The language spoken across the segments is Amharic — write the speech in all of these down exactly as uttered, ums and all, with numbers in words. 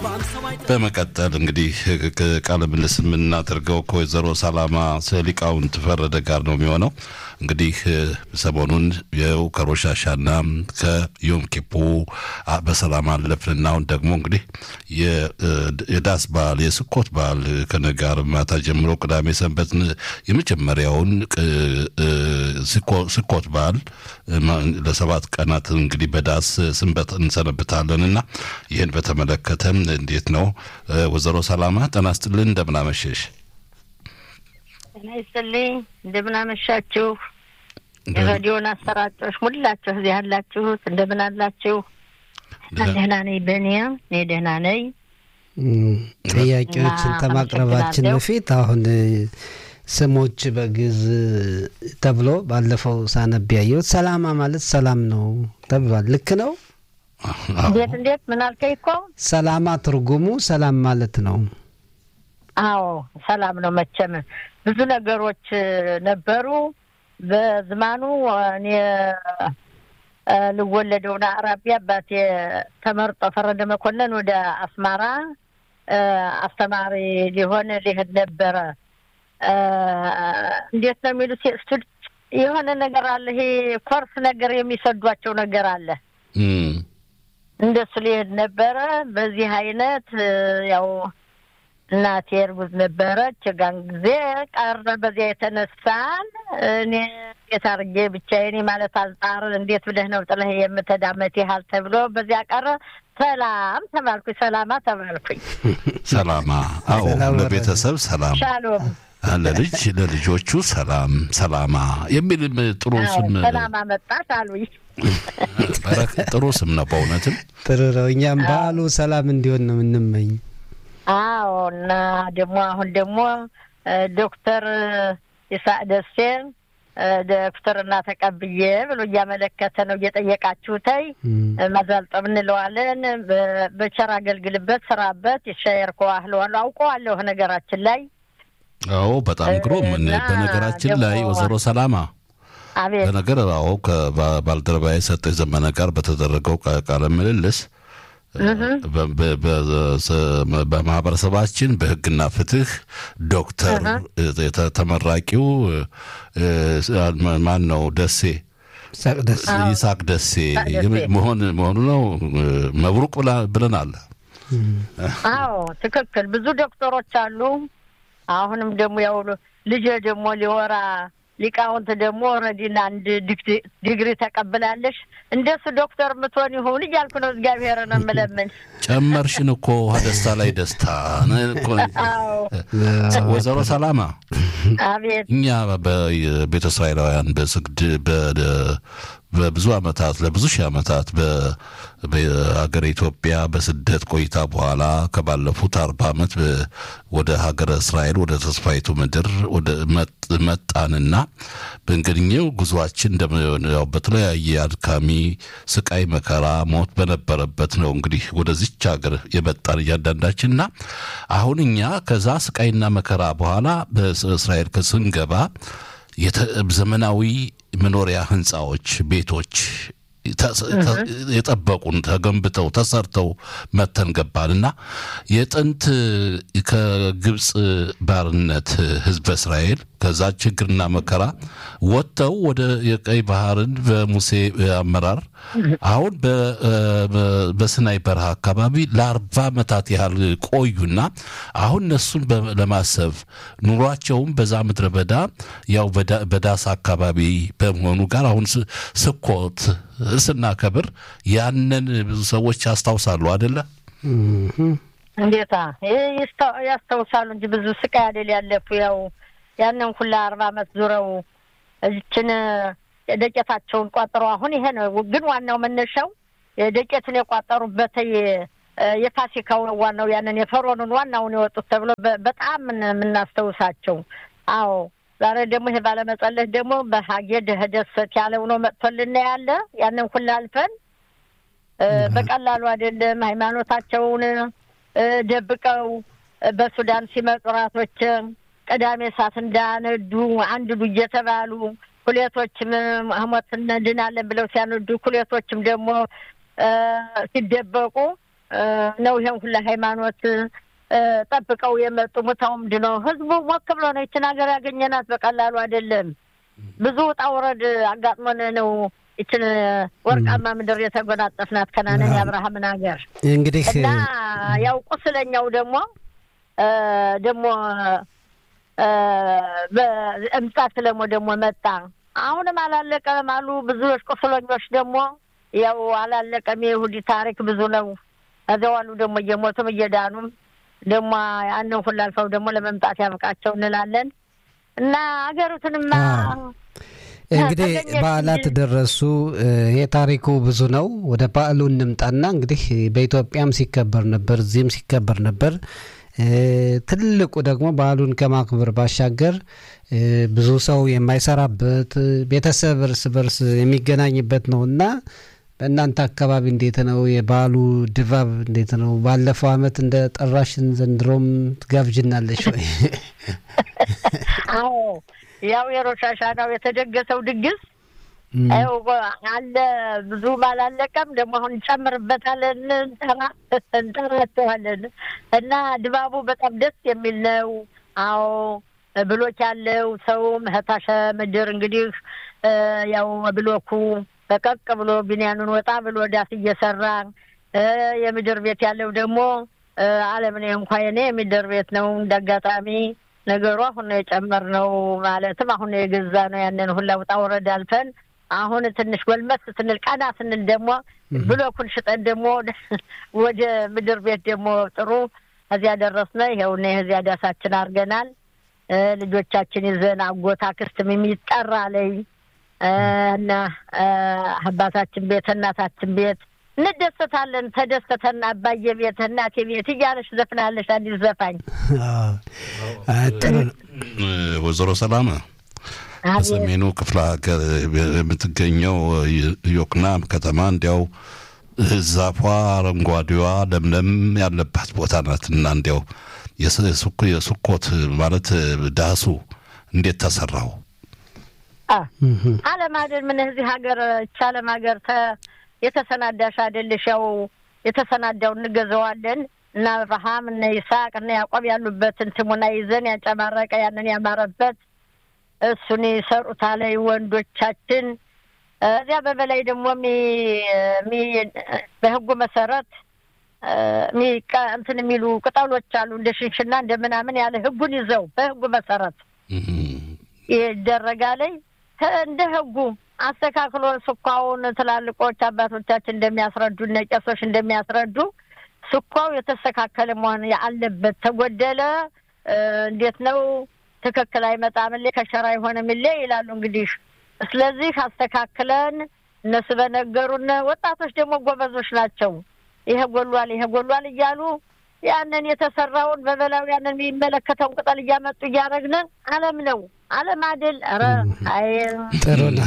በመቀጠል እንግዲህ ቃለ ምልልስ የምናደርገው ከወይዘሮ ሰላማ ሰሊቃውን ተፈረደ ጋር ነው የሚሆነው። እንግዲህ ሰሞኑን የው ከሮሻሻና ከዮም ኪፑ በሰላም አለፍንና አሁን ደግሞ እንግዲህ የዳስ በዓል የስኮት በዓል ከነጋር ማታ ጀምሮ ቅዳሜ ሰንበት የመጀመሪያውን ስኮት በዓል ለሰባት ቀናት እንግዲህ በዳስ ሰንበት እንሰነብታለንና ይሄን በተመለከተ እንዴት ነው ወይዘሮ ሰላማ ጤና ይስጥልኝ እንደምን አመሸሽ? ጤና ይስጥልኝ እንደምን አመሻችሁ? የሬዲዮን አሰራጮች ሁላችሁ እዚህ ያላችሁ እንደምን አላችሁ? ደህና ነኝ በእኔም እኔ ደህና ነኝ። ጥያቄዎችን ከማቅረባችን በፊት አሁን ስሞች በግዕዝ ተብሎ ባለፈው ሳነብ ያየሁት ሰላማ ማለት ሰላም ነው ተብሏል። ልክ ነው? እንዴት እንዴት ምን አልከኝ እኮ? ሰላማ ትርጉሙ ሰላም ማለት ነው። አዎ ሰላም ነው። መቼም ብዙ ነገሮች ነበሩ በዝማኑ እኔ ልወለደውና አራቢያ አባቴ ተመርጦ ፈረደ መኮንን ወደ አስማራ አስተማሪ ሊሆን ሊሄድ ነበረ። እንዴት ነው የሚሉት የሆነ ነገር አለ ይሄ ኮርስ ነገር የሚሰዷቸው ነገር አለ እንደሱ ሊሄድ ነበረ። በዚህ አይነት ያው እናቴ እርጉዝ ነበረች። ጋን ጊዜ ቀረ። በዚያ የተነሳን እኔ እንዴት አድርጌ ብቻዬን ማለት አልጣር እንዴት ብለህ ነው ጥለህ የምትዳመት ይሃል ተብሎ በዚያ ቀረ። ሰላም ተባልኩኝ፣ ሰላማ ተባልኩኝ። ሰላማ አዎ፣ ለቤተሰብ ሰላም፣ ሻሎም ለልጅ ለልጆቹ ሰላም ሰላማ የሚል ጥሩ ስም ሰላማ መጣት አሉኝ። ጥሩ ስም ነው በእውነትም ጥሩ ነው። እኛም በዓሉ ሰላም እንዲሆን ነው የምንመኝ። አዎ እና ደግሞ አሁን ደግሞ ዶክተር ይስሐቅ ደሴ ዶክተርና ተቀብዬ ብሎ እያመለከተ ነው እየጠየቃችሁታይ ማዛልጠብ እንለዋለን። በቸር አገልግልበት ስራበት ይሻየር ከዋህለዋለሁ አውቀዋለሁ ነገራችን ላይ። አዎ በጣም ግሩም። በነገራችን ላይ ወይዘሮ ሰላማ አቤት በነገር አዎ ከባልደረባዬ ሰጠኝ ዘመነ ጋር በተደረገው ቃለ ምልልስ በማህበረሰባችን በሕግና ፍትህ ዶክተር ተመራቂው ማን ነው ደሴ ይስሐቅ ደሴ መሆን መሆኑ ነው። መብሩቅ ብለናል። አዎ ትክክል። ብዙ ዶክተሮች አሉ። አሁንም ደግሞ ያው ልጅ ደግሞ ሊወራ ሊቃውንት ደግሞ ኦልሬዲ አንድ ዲግሪ ተቀብላለሽ እንደሱ ዶክተር ምትሆን ይሁን እያልኩ ነው እግዚአብሔርን እምለምን። ጨመርሽን እኮ ደስታ ላይ ደስታ እኮ። ወይዘሮ ሰላማ አቤት እኛ በቤተ እስራኤላውያን በስግድ በብዙ አመታት ለብዙ ሺህ አመታት በሀገረ ኢትዮጵያ በስደት ቆይታ በኋላ ከባለፉት አርባ አመት ወደ ሀገረ እስራኤል ወደ ተስፋይቱ ምድር ወደ መጣንና በእንግዲህው ጉዟችን እንደው በተለያየ አድካሚ ስቃይ መከራ ሞት በነበረበት ነው እንግዲህ ወደዚች ሀገር የመጣን እያንዳንዳችንና አሁን እኛ ከዛ ስቃይና መከራ በኋላ በእስራኤል ከስንገባ ዘመናዊ መኖሪያ ህንጻዎች ቤቶች የጠበቁን ተገንብተው ተሰርተው መተን ገባንና የጥንት ከግብጽ ባርነት ህዝበ እስራኤል ከዛ ችግርና መከራ ወጥተው ወደ የቀይ ባህርን በሙሴ አመራር አሁን በሲናይ በረሃ አካባቢ ለአርባ አመታት ያህል ቆዩና አሁን እነሱን ለማሰብ ኑሯቸውም በዛ ምድረ በዳ ያው በዳስ አካባቢ በመሆኑ ጋር አሁን ስኮት ስናከብር ያንን ብዙ ሰዎች ያስታውሳሉ አይደለ? እንዴታ ያስታውሳሉ እንጂ ብዙ ስቃይ አይደል ያለፉ። ያው ያንን ሁላ አርባ አመት ዙረው እችን ደቄታቸውን ቋጠሩ። አሁን ይሄ ነው ግን ዋናው መነሻው ደቄቱን የቋጠሩበት የፋሲካው ዋናው ያንን የፈሮኑን ዋናውን የወጡት ተብሎ በጣም የምናስተውሳቸው። አዎ ዛሬ ደግሞ ይሄ ባለመጸለህ ደግሞ በሀጌ ደህደሰት ያለው ነው መጥቶልና ያለ ያንን ሁላ አልፈን በቀላሉ አይደለም ሃይማኖታቸውን ደብቀው በሱዳን ሲመጡ ራቶች ቀዳሜ ሳት እንዳነዱ አንድ ዱ እየተባሉ ኩሌቶችም ሞትን ድናለን ብለው ሲያነዱ ኩሌቶችም ደግሞ ሲደበቁ ነው ይሄን ሁሉ ሃይማኖት ጠብቀው የመጡ ሙታውም ድነው ህዝቡ ሞክ ብሎ ነው እቺን ሀገር ያገኘናት በቀላሉ አይደለም ብዙ ጣውረድ አጋጥሞን ነው እቺን ወርቃማ ምድር የተጎናጸፍናት ከናነን ያብርሃምን ሀገር እንግዲህ እና ያው ቁስለኛው ደግሞ ደግሞ በእምጣት ለሞ ደግሞ መጣ አሁንም አላለቀም አሉ ብዙዎች ቁስለኞች ደግሞ ያው አላለቀም የይሁዲ ታሪክ ብዙ ነው አዘዋሉ ደግሞ እየሞቱም እየዳኑም ደግሞ ያንን ሁሉ አልፈው ደግሞ ለመምጣት ያበቃቸው እንላለን እና ሀገሩትንማ እንግዲህ በዓላት ደረሱ የታሪኩ ብዙ ነው ወደ በዓሉ እንምጣና እንግዲህ በኢትዮጵያም ሲከበር ነበር እዚህም ሲከበር ነበር ትልቁ ደግሞ በዓሉን ከማክበር ባሻገር ብዙ ሰው የማይሰራበት ቤተሰብ እርስ በርስ የሚገናኝበት ነውና በእናንተ አካባቢ እንዴት ነው የበዓሉ ድባብ እንዴት ነው ባለፈው አመት እንደ ጠራሽን ዘንድሮም ትጋብጅናለሽ ወይ አዎ ያው የሮሻሻናው የተደገሰው ድግስ አው አለ ብዙ ባላለቀም ደግሞ አሁን ጨምርበታለን እንጠራጠራለን እና ድባቡ በጣም ደስ የሚል ነው አዎ ብሎክ ያለው ሰው መህታሸ ምድር እንግዲህ ያው ብሎኩ በቀቅ ብሎ ቢንያኑን ወጣ ብሎ ዳስ እየሰራ የምድር ቤት ያለው ደግሞ ዓለም ነው እንኳን የኔ ምድር ቤት ነው እንደጋጣሚ ነገሩ አሁን ነው የጨመርነው ማለትም አሁን ነው የገዛ ነው ያንን ሁሉ ወጣ ወረድ አልፈን አሁን ትንሽ ጎልመስ ስንል ቀና ስንል ደግሞ ብሎኩን ሽጠን ደግሞ ወደ ምድር ቤት ደግሞ ጥሩ እዚያ ደረስነ ይሄው ነው እዚያ ዳሳችን አርገናል ልጆቻችን ይዘን አጎታ ክርስም የሚጠራ ላይ እና አባታችን ቤት እናታችን ቤት እንደሰታለን ተደስተና አባዬ ቤት እናቴ ቤት እያለሽ ዘፍናለሽ አዲስ ዘፋኝ አጥሩ ወዘሮ ሰላም በሰሜኑ ክፍለ ሀገር የምትገኘው ዮክናም ከተማ እንዲያው ዛፏ አረንጓዴዋ ለምለም ያለባት ቦታ ናትና እንዲያው የሱኩ የሱኮት ማለት ዳሱ እንዴት ተሰራው አ አለማደር ምን እዚህ ሀገር ቻለም ሀገር ተ የተሰናዳሽ አይደልሽ ያው የተሰናዳው እንገዘዋለን እና አብርሃም እና ይስሐቅ እና ያዕቆብ ያሉበትን ትሙና ይዘን ያጨማረቀ ያንን ያማረበት እሱን ይሰሩታል ወንዶቻችን እዚያ በበላይ ደግሞ ሚ ሚ በህጉ መሰረት ሚ እንትን የሚሉ ቅጠሎች አሉ እንደ ሽንሽና እንደምናምን ያለ ህጉን ይዘው በህጉ መሰረት ይደረጋል እንደ ህጉ አስተካክሎ ሱኳውን ተላልቆች አባቶቻችን እንደሚያስረዱና ቄሶች እንደሚያስረዱ ሱኳው የተስተካከለ መሆን ያለበት ተጎደለ እንዴት ነው ተከክለ አይመጣም ለከሸራ ይሆነ ምለ ይላሉ እንግዲህ ስለዚህ አስተካክለን እነሱ በነገሩና ወጣቶች ደግሞ ጎበዞች ናቸው ይሄ ጎሏል ይሄ ጎሏል ይያሉ ያንን የተሰራውን በበላው ያንን የሚመለከተው ቅጠል ያመጡ ያረግነ ዓለም ነው ዓለም አይደል አረ አይ ጥሩና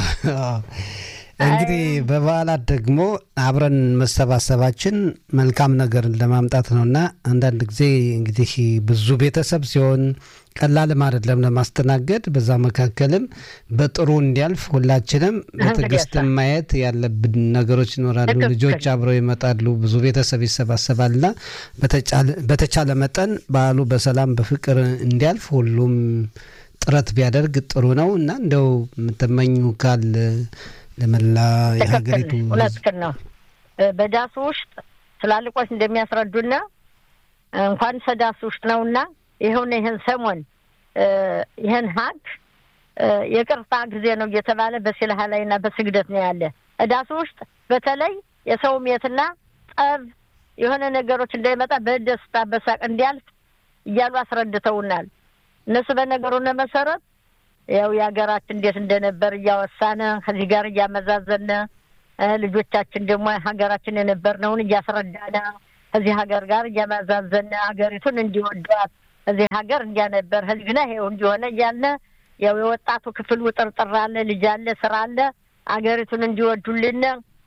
እንግዲህ በበዓላት ደግሞ አብረን መሰባሰባችን መልካም ነገር ለማምጣት ነውና አንዳንድ ጊዜ እንግዲህ ብዙ ቤተሰብ ሲሆን ቀላል አይደለም ለማስተናገድ በዛ መካከልም በጥሩ እንዲያልፍ ሁላችንም በትግስት ማየት ያለብን ነገሮች ይኖራሉ ልጆች አብረው ይመጣሉ ብዙ ቤተሰብ ይሰባሰባልና በተቻለ በተቻለ መጠን በዓሉ በሰላም በፍቅር እንዲያልፍ ሁሉም ጥረት ቢያደርግ ጥሩ ነውና እንደው ምትመኙ ካል ለመላ የሀገሪቱ ሁለትከ ነው በዳሱ ውስጥ ስላልቆች እንደሚያስረዱና እንኳን ሰዳሱ ውስጥ ነውና ይሄውን ይሄን ሰሞን ይሄን ሀቅ የቅርታ ጊዜ ነው እየተባለ በስልሃ ላይና በስግደት ነው ያለ ዳሱ ውስጥ በተለይ የሰው ሜትና ጸብ የሆነ ነገሮች እንዳይመጣ በደስታ በሳቅ እንዲያልፍ ይያሉ አስረድተውናል እነሱ በነገሩና መሰረት ያው ያገራችን እንዴት እንደነበር ያወሳነ ከዚህ ጋር ያመዛዘነ ልጆቻችን ደግሞ ሀገራችን የነበርነውን ያስረዳና ከዚህ ሀገር ጋር ያመዛዘነ ሀገሪቱን እንዲወዷት እዚህ ሀገር እንዲያነበር ህዝግና ይሄው እንዲሆነ ያለ ያው የወጣቱ ክፍል ወጥርጥራለ ልጅ አለ ስራ አለ ሀገሪቱን እንዲወዱልን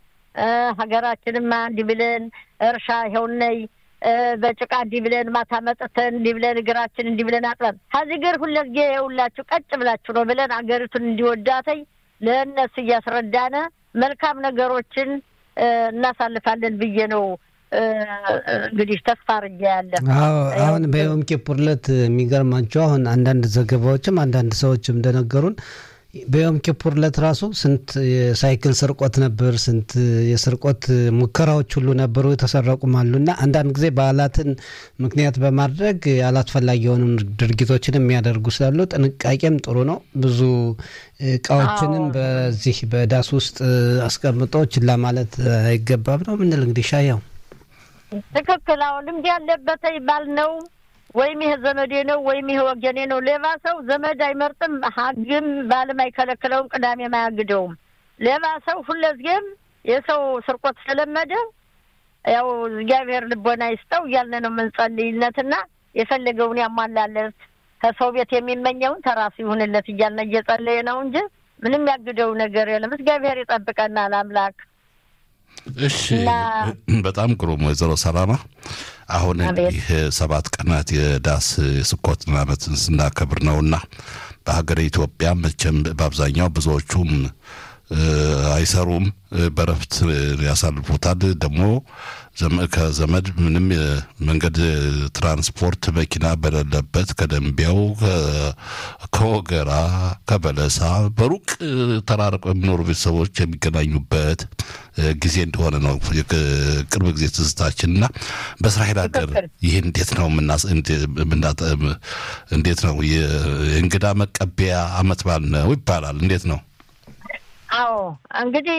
ሀገራችንማ እንዲብለን እርሻ ይሄውነይ በጭቃ እንዲብለን ማታ መጥተን እንዲብለን እግራችን እንዲብለን አጥበን ሀዚገር ሁለጊዜ ይውላችሁ ቀጭ ብላችሁ ነው ብለን ሀገሪቱን እንዲወዳተይ ለነሱ ያስረዳና መልካም ነገሮችን እናሳልፋለን ብዬ ነው እንግዲህ ተስፋ አድርጌ ያለ አዎ አሁን በዮም ኪፑር ዕለት የሚገርማቸው አሁን አንዳንድ ዘገባዎችም አንዳንድ ሰዎችም እንደነገሩን በዮም ኪፑር ዕለት ራሱ ስንት የሳይክል ስርቆት ነበር ስንት የስርቆት ሙከራዎች ሁሉ ነበሩ የተሰረቁም አሉና አንዳንድ ጊዜ በዓላትን ምክንያት በማድረግ አላስፈላጊ የሆኑ ድርጊቶችን የሚያደርጉ ስላሉ ጥንቃቄም ጥሩ ነው ብዙ እቃዎችንም በዚህ በዳስ ውስጥ አስቀምጦ ችላ ማለት አይገባም ነው ምንል እንግዲህ ሻያው ትክክል አሁን ልምድ ያለበት ይባል ነው ወይም ይሄ ዘመዴ ነው ወይም ይሄ ወገኔ ነው ሌባ ሰው ዘመድ አይመርጥም ሀግም ባልም አይከለክለውም ቅዳሜ ማያግደውም ሌባ ሰው ሁለዚህም የሰው ስርቆት ስለመደ ያው እግዚአብሔር ልቦና ይስጠው እያልን ነው መንጸልይነትና የፈለገውን ያሟላለት ከሰው ቤት የሚመኘውን ተራሱ ይሁንለት እያልን እየጸለየ ነው እንጂ ምንም ያግደው ነገር የለም እግዚአብሔር ይጠብቀናል አምላክ እሺ በጣም ግሩም ወይዘሮ ሰላማ አሁን ይህ ሰባት ቀናት የዳስ የስኮት ዓመትን ስናከብር ነውና በሀገረ ኢትዮጵያ መቼም በአብዛኛው ብዙዎቹም አይሰሩም በረፍት ያሳልፉታል ደግሞ ከዘመድ ምንም መንገድ ትራንስፖርት መኪና በሌለበት ከደንቢያው ከወገራ ከበለሳ በሩቅ ተራርቀው የሚኖሩ ቤተሰቦች የሚገናኙበት ጊዜ እንደሆነ ነው ቅርብ ጊዜ ትዝታችንና በእስራኤል ሀገር ይሄ እንዴት ነው እንዴት ነው የእንግዳ መቀበያ አመት በዓል ነው ይባላል እንዴት ነው አዎ እንግዲህ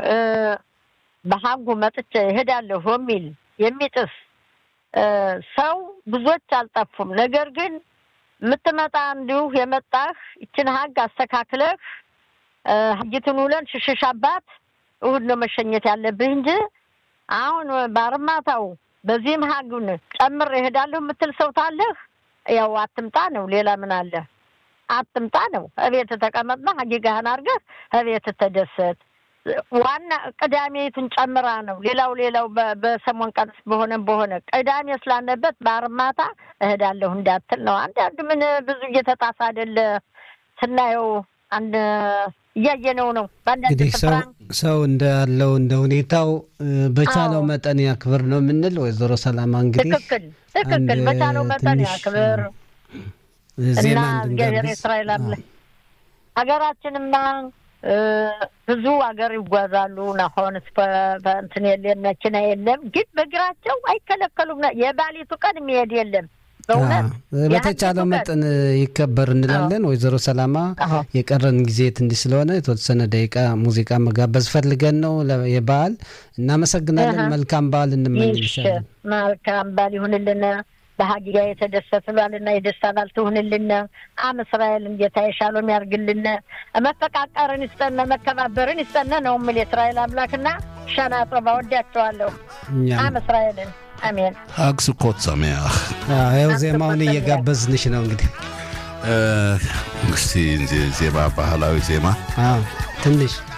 በሐጉ መጥቼ ሄዳለሁ የሚል የሚጥስ ሰው ብዙዎች አልጠፉም ነገር ግን ምትመጣ እንዲሁ የመጣህ እችን ሐግ አስተካክለህ ሐጅቱን ውለን ሽሽሻባት እሁድ ነው መሸኘት ያለብህ እንጂ አሁን ባርማታው በዚህም ሐጉን ጨምር ሄዳለሁ የምትል ሰው ታለህ ያው አትምጣ ነው ሌላ ምን አለ አትምጣ ነው እቤት ተቀመጥና ሐጊጋህን አርገህ እቤት ተደሰት ዋና ቅዳሜቱን ጨምራ ነው ሌላው ሌላው በሰሞን ቀንስ በሆነ በሆነ ቅዳሜ ስላነበት ባርማታ እሄዳለሁ እንዳትል ነው አንድ ምን ብዙ እየተጣሳ አይደለ ስናየው አንድ ያየነው ነው ባንዳንድ ሰው ሰው እንዳለው እንደ ሁኔታው በቻለው መጠን ያክብር ነው ምንል ወይዘሮ ሰላማ እንግዲህ ትክክል ትክክል በቻለው መጠን ያክብር እና ገበሬ እስራኤል አለ ሀገራችንማ ብዙ ሀገር ይጓዛሉ ናሆንስ በእንትን የለም መኪና የለም ግን በእግራቸው አይከለከሉም የባሊቱ ቀን የሚሄድ የለም በእውነት በተቻለው መጠን ይከበር እንላለን ወይዘሮ ሰላማ የቀረን ጊዜ ትንሽ ስለሆነ የተወሰነ ደቂቃ ሙዚቃ መጋበዝ ፈልገን ነው የበዓል እናመሰግናለን መልካም በዓል እንመኝልሻለን መልካም በዓል ይሁንልን በሐጊጋ የተደሰቱላልና የደስታናል ትሁንልን አም እስራኤልን ጌታ ይሻሎም ያርግልን መፈቃቀርን ይስጠነ መከባበርን ይስጠነ ነው ምን የእስራኤል አምላክና ሻናቶ ባወዳቸዋለሁ አም እስራኤልን አሜን ሀግ ስኮት ሰማያ አዎ ዜማውን እየጋበዝንሽ ነው እንግዲህ እ እስቲ ዜማ ባህላዊ ዜማ አዎ ትንሽ